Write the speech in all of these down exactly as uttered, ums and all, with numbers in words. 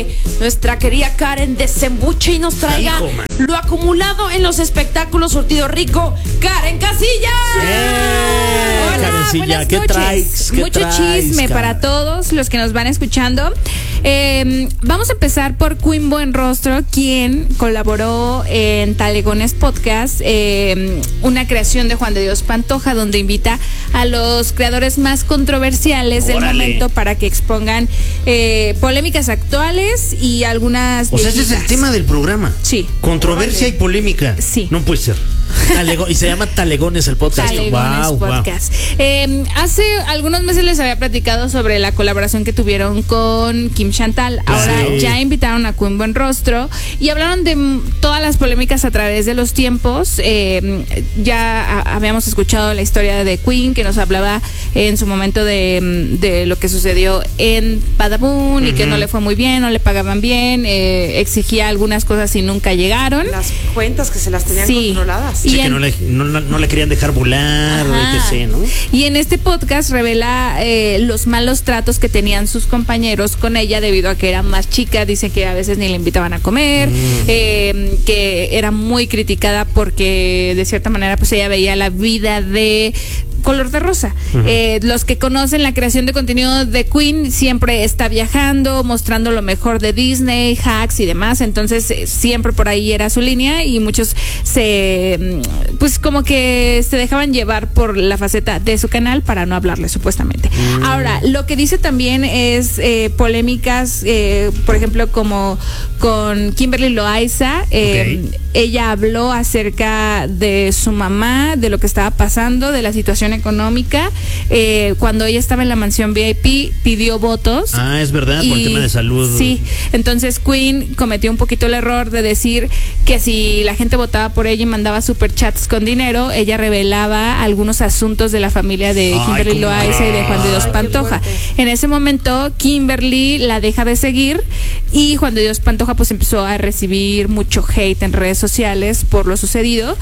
nuestra querida Karen desembuche y nos traiga Hijo, lo acumulado en los espectáculos surtido rico. ¡Karen Casillas! ¡Eh! Hola, Karencilla, buenas ¿qué noches. traes? ¿Qué Mucho traes, chisme cara? para todos los que nos van escuchando. Eh, vamos a empezar por Queen Buenrostro, quien colaboró en Talegones Podcast, eh, una creación de Juan de Dios Pantoja, donde invita a los creadores más controversiales del Órale. momento para que expongan eh, polémicas actuales y algunas O sea, ese es el viejitas. tema del programa. Sí. Controversia y polémica. Sí. No puede ser. Talego- y se llama Talegones el podcast. Talegones Wow, wow. Podcast. Eh, hace algunos meses les había platicado sobre la colaboración que tuvieron con Kim Chantal. Ahora Sí. ya invitaron a Queen Buenrostro y hablaron de mm, todas las polémicas a través de los tiempos. Eh, ya a- habíamos escuchado la historia de Queen, que nos hablaba en su momento de, mm, de lo que sucedió en Badabun y que no le fue muy bien, no le pagaban bien, eh, exigía algunas cosas y nunca llegaron. Las cuentas que se las tenían Sí. controladas. Y Sí, que en- no le, no, no- no le querían dejar volar, Ajá. etcétera, ¿no? Y en este podcast revela eh, los malos tratos que tenían sus compañeros con ella debido a que era más chica. Dice que a veces ni le invitaban a comer, eh, que era muy criticada porque de cierta manera pues ella veía la vida de color de rosa. Eh, los que conocen la creación de contenido de Queen siempre está viajando, mostrando lo mejor de Disney, hacks y demás. Entonces eh, siempre por ahí era su línea y muchos se, mm, pues como que se dejaban llevar por la faceta de su canal para no hablarle supuestamente. Ahora, lo que dice también es eh, polémicas, eh, por ejemplo, como con Kimberly Loaiza. Eh, Ok. Ella habló acerca de su mamá, de lo que estaba pasando, de la situación económica. Eh, cuando ella estaba en la mansión V I P, pidió votos. Ah, es verdad, por el Y- tema de salud. Sí, entonces Queen cometió un poquito el error de decir que si la gente votaba por ella y mandaba superchats con dinero, ella revelaba algunos asuntos de la familia de Ay, Kimberly ¿cómo Loaiza y de Juan de Dios Ay, qué Pantoja. fuerte. En ese momento Kimberly la deja de seguir y Juan de Dios Pantoja pues empezó a recibir mucho hate en redes sociales por lo sucedido.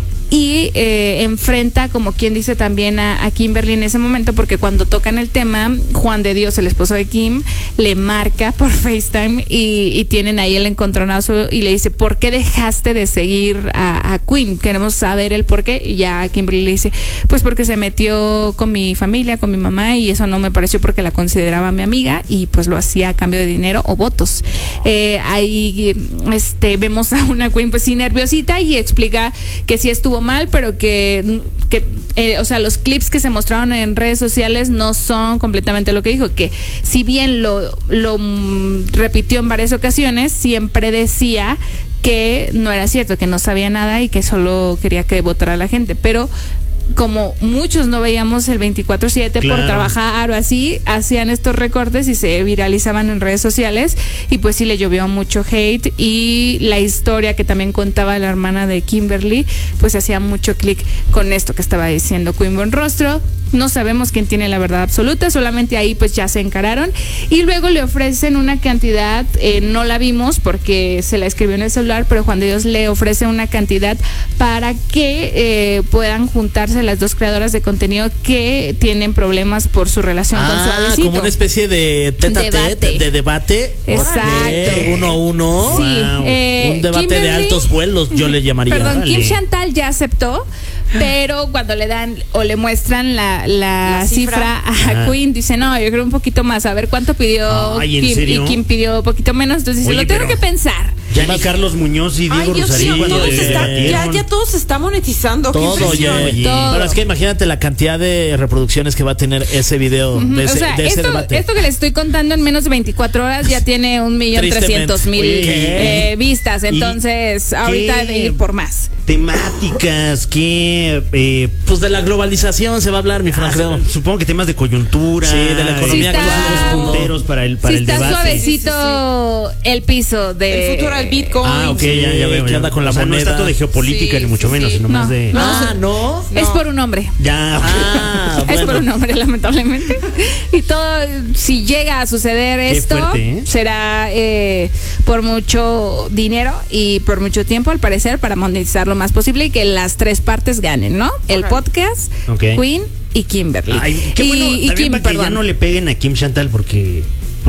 Y eh, enfrenta, como quien dice, también a, a Kimberly en ese momento, porque cuando tocan el tema, Juan de Dios, el esposo de Kim, le marca por FaceTime y, y tienen ahí el encontronazo y le dice, ¿por qué dejaste de seguir a, a Queen? Queremos saber el por qué. Y ya Kimberly le dice, pues porque se metió con mi familia, con mi mamá, y eso no me pareció porque la consideraba mi amiga y pues lo hacía a cambio de dinero o votos. Eh, ahí este, vemos a una Queen pues sí nerviosita y explica que sí estuvo mal, pero que, que eh, o sea, los clips que se mostraron en redes sociales no son completamente lo que dijo, que si bien lo, lo mm, repitió en varias ocasiones, siempre decía que no era cierto, que no sabía nada y que solo quería que votara la gente, pero como muchos no veíamos el veinticuatro siete Claro. por trabajar o así, hacían estos recortes y se viralizaban en redes sociales y pues sí le llovió mucho hate y la historia que también contaba la hermana de Kimberly pues hacía mucho clic con esto que estaba diciendo Queen Buenrostro. No sabemos quién tiene la verdad absoluta, solamente ahí pues ya se encararon y luego le ofrecen una cantidad, eh, no la vimos porque se la escribió en el celular, pero Juan de Dios le ofrece una cantidad para que eh, puedan juntarse las dos creadoras de contenido que tienen problemas por su relación con Ah, Suavecito. como una especie de tete a Debate. tete, de debate. Exacto. De uno a uno. Sí, Wow. eh, Un debate de Kimberly- altos vuelos, yo le llamaría. Perdón, Órale. Kim Chantal ya aceptó, pero cuando le dan o le muestran la, la, La cifra, cifra. a Ajá. Queen, dice, no, yo creo un poquito más, a ver cuánto pidió Ay, ¿en Kim, serio? y Kim pidió un poquito menos, entonces dice, Oye, lo tengo pero- que pensar. Ya ni Carlos Muñoz y Ay, Diego Dios Rosarín mío, cuando todo se se está, ya, debatieron. ya todo se está monetizando. Qué Todo ya, impresión. oye. Todo. Pero es que imagínate la cantidad de reproducciones que va a tener ese video de ese, o sea, de ese esto, debate. esto que les estoy contando en menos de veinticuatro horas ya tiene un millón trescientos mil Tristemente. eh, vistas, entonces ahorita qué? de ir por más. Temáticas que eh, Pues de la globalización se va a hablar, mi Fran, ah, creo. supongo que temas de coyuntura, Sí, de la economía Sí con está- los punteros para el para Si el está debate. suavecito el piso de El futuro del Bitcoin. Ah, ok, ya, ya veo. ¿Qué ya. anda con la O sea, no es moneda? tanto de geopolítica Sí, ni mucho sí, menos, sí. sino más No. de No. Ah, ¿no? Es No. por un hombre. ya. Ah, Es por bueno. un hombre, lamentablemente. Y todo, si llega a suceder Qué esto, fuerte, ¿eh? será eh, por mucho dinero y por mucho tiempo, al parecer, para monetizar lo más posible y que las tres partes ganen, ¿no? El Ok. podcast, Ok. Queen y Kimberly. Ay, qué y, bueno, y también Kim, para que ya perdón. no le peguen a Kim Chantal porque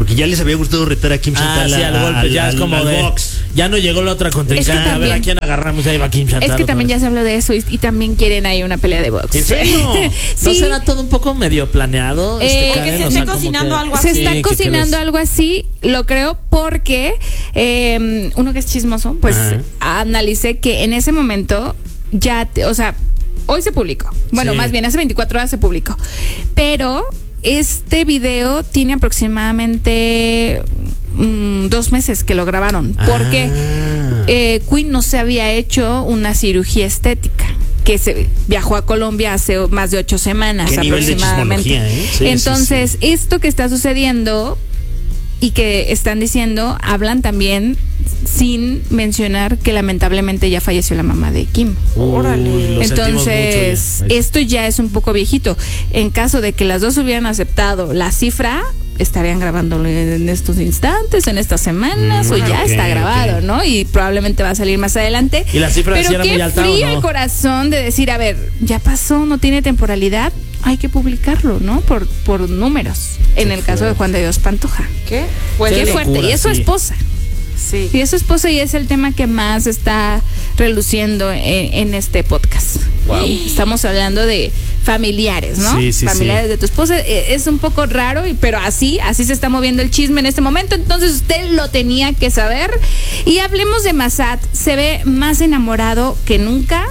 Porque ya les había gustado retar a Kim Ah, Chantal sí, a- al golpe, al- ya es al- como al de. box. Ya no llegó la otra contrincante. Es que A ver, ¿a también- quién agarramos? Ahí va Kim Chantal. Es que otra también vez. ya se habló de eso y, y también quieren ahí una pelea de box. ¿En serio? ¿No Sí. será todo un poco medio planeado? Eh, Karen? que se O esté sea, como cocinando que- algo Se así. está Sí, ¿qué cocinando crees? algo así, lo creo, porque eh, uno que es chismoso, pues Ajá. analicé que en ese momento ya, te- o sea, hoy se publicó. Bueno, Sí. más bien hace veinticuatro horas se publicó. Pero este video tiene aproximadamente mm, dos meses que lo grabaron. Porque Ah. eh, Queen no se había hecho una cirugía estética, que se viajó a Colombia hace más de ocho semanas Qué nivel de aproximadamente. chismología, ¿eh? Sí, sí, Entonces, esto que está sucediendo y que están diciendo, hablan también sin mencionar que lamentablemente ya falleció la mamá de Kim. Uy, Órale. lo sentimos Entonces, mucho ya. esto ya es un poco viejito. En caso de que las dos hubieran aceptado la cifra, estarían grabándolo en estos instantes, en estas semanas, Mm, o ya ok, está grabado, ok. ¿no? Y probablemente va a salir más adelante. ¿Y la cifra Pero sí era qué muy alta o frío no? el corazón de decir, a ver, ya pasó, no tiene temporalidad, hay que publicarlo, ¿no? Por, por números. En el caso de Juan de Dios Pantoja. ¿Qué? Pues qué Qué fuerte. locura, Y es su sí. esposa. Sí. Y es su esposa y es el tema que más está reluciendo en, en este podcast. Wow. Y estamos hablando de familiares, ¿no? Sí, sí, familiares sí. de tu esposa. Eh, Es un poco raro, y- pero así, así se está moviendo el chisme en este momento. Entonces usted lo tenía que saber. Y hablemos de Massad. Se ve más enamorado que nunca.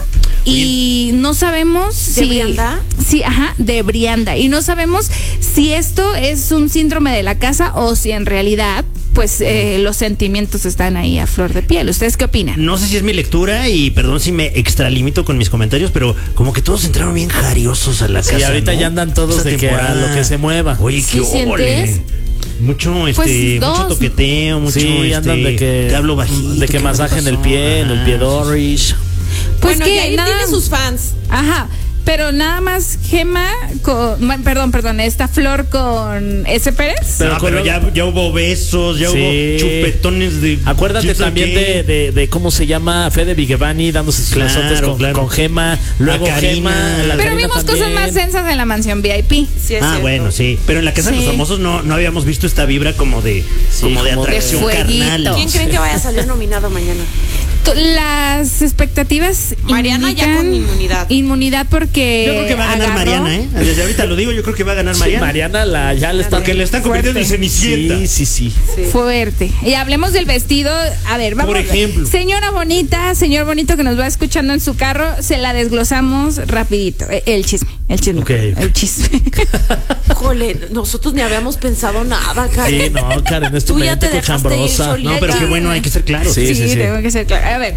Y no sabemos ¿De si. Brianda? Sí, ajá, de Brianda. Y no sabemos si esto es un síndrome de la casa o si en realidad, pues, eh, los sentimientos están ahí a flor de piel. ¿Ustedes qué opinan? No sé si es mi lectura y perdón si me extralimito con mis comentarios, pero como que todos entraron bien jariosos a la Sí, casa. ahorita ¿no? ya andan todos Esta de que a temporada. lo que se mueva. Oye, ¿Sí qué óvole. sientes? Mucho, este, Pues, dos. mucho toqueteo, mucho, Sí, este, andan de que. te hablo bajito. De que ¿qué masaje en el pasó? pie, en el Ajá, pie sí, Dorish. Pues bueno, que Yair nada- tiene sus fans. Ajá. Pero nada más Gema con, ma- perdón, perdón, esta Flor con S. Pérez. Pero No, con pero lo- ya, ya hubo besos, ya Sí. hubo chupetones de. Acuérdate ¿quién sabe también qué? de, de, de cómo se llama Fede Vigevani dándose sus Claro, besotes con, claro. con Gema. Luego A Karina. Gema. la Pero Karina vimos también. cosas más densas en la mansión V I P. Sí, es Ah, cierto. bueno, sí. Pero en la casa de Sí. los famosos no, no habíamos visto esta vibra como de, como de como de atracción fueguito. carnal. ¿Quién creen que vaya a salir nominado mañana? To- Las expectativas. Mariana ya indican con inmunidad. Inmunidad porque. Yo creo que va a ganar agarró- Mariana, ¿eh? Desde ahorita lo digo, yo creo que va a ganar Sí, Mariana. Mariana la, ya le está. Porque le están convirtiendo en Cenicienta. Sí, sí, sí. Sí. Fuerte. Y hablemos del vestido. A ver, vamos. Por ejemplo. Señora bonita, señor bonito que nos va escuchando en su carro, se la desglosamos rapidito. Eh, El chisme, el chisme. Ok. El chisme. Híjole, nosotros ni habíamos pensado nada, Karen. Sí, no, Karen, es tu Tú ya mente te dejaste ir cochambrosa. solita. No, pero qué bueno, hay que ser claros. Sí, Sí, sí, sí. tengo que ser clara. A ver,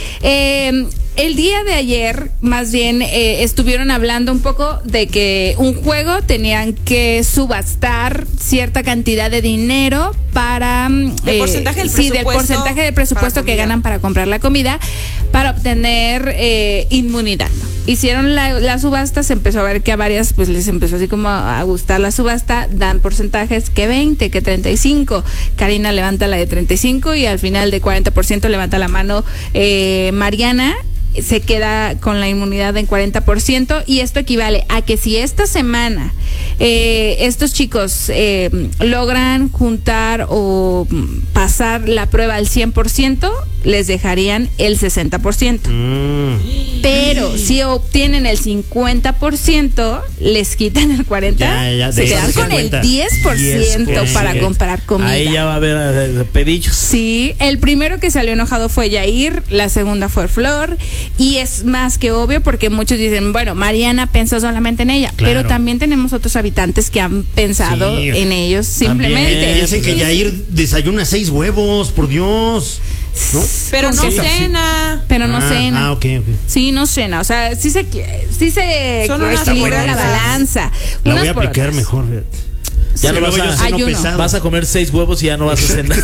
eh, el día de ayer, más bien, eh, estuvieron hablando un poco de que un juego tenían que subastar cierta cantidad de dinero para... mm, Del porcentaje del sí, del presupuesto porcentaje del presupuesto para que comida. ganan para comprar la comida, para obtener eh, inmunidad. Hicieron la, la subasta, se empezó a ver que a varias pues les empezó así como a gustar la subasta, dan porcentajes que veinte, que treinta y cinco. Karina levanta la de treinta y cinco y al final de cuarenta por ciento levanta la mano eh, Mariana. Se queda con la inmunidad en cuarenta por ciento y esto equivale a que si esta semana eh, estos chicos eh, logran juntar o mm, pasar la prueba al cien por ciento, les dejarían el sesenta por ciento. Mm. Pero si obtienen el cincuenta por ciento, les quitan el cuarenta por ciento, Ya, ya, se de quedan eso se con el cuenta. diez por ciento diez por para ciento. comprar comida. Ahí ya va a haber eh, pedillos. Sí, el primero que salió enojado fue Yair, la segunda fue Flor, y es más que obvio porque muchos dicen, bueno, Mariana pensó solamente en ella, Claro. pero también tenemos otros habitantes que han pensado Sí. en ellos simplemente. También. Piensen que Yair desayuna seis huevos, por Dios. ¿No? Pero no Sí. cena. Pero no ah, cena. Ah, ok, ok. Sí, no cena, o sea, sí se, sí se Son unas equilibra la hamburguesas. balanza. La Unas voy a por aplicar otras. mejor. Ya Sí, no luego vas yo a- ceno Ayuno. pesado. Vas a comer seis huevos y ya no vas a cenar.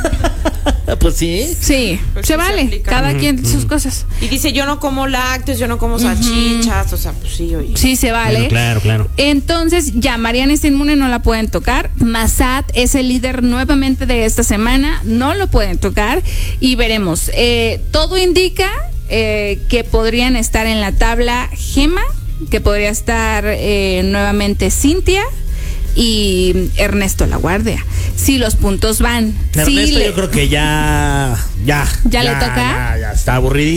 Pues sí. Sí, Pues se sí se vale, aplica. cada quien sus cosas. Y dice, yo no como lácteos, yo no como salchichas. O sea, pues sí, oye. Sí, se vale. Bueno, claro, claro. Entonces, ya Mariana está inmune, no la pueden tocar. Massad es el líder nuevamente de esta semana, no lo pueden tocar. Y veremos. Eh, todo indica eh, que podrían estar en la tabla Gema, que podría estar eh, nuevamente Cintia, y Ernesto La Guardia. Si los puntos van. Ernesto, si le- yo creo que ya. Ya. ¿Ya le toca? Ya, ya está aburrido.